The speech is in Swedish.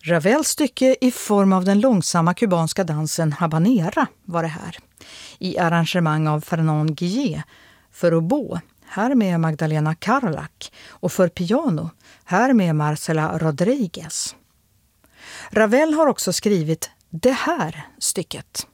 Ravels stycke i form av den långsamma kubanska dansen Habanera var det här. I arrangemang av Fernand Guillet för oboe, här med Magdalena Karlak, och för piano, här med Marcela Rodriguez. Ravel har också skrivit det här stycket.